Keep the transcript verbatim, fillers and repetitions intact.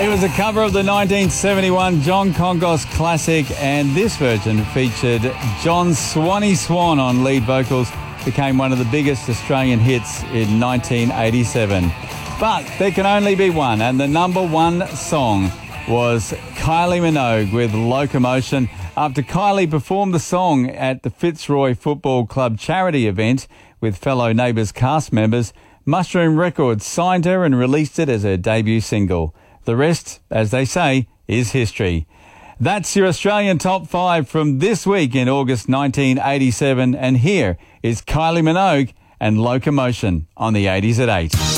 It was a cover of the nineteen seventy-one John Congo's classic, and this version featured John Swanee Swan on lead vocals. Became one of the biggest Australian hits in nineteen eighty-seven. But there can only be one, and the number one song was Kylie Minogue with Locomotion. After Kylie performed the song at the Fitzroy Football Club charity event with fellow Neighbours cast members, Mushroom Records signed her and released it as her debut single. The rest, as they say, is history. That's your Australian Top five from this week in August nineteen eighty-seven, and here is Kylie Minogue and Locomotion on the eighties at eight.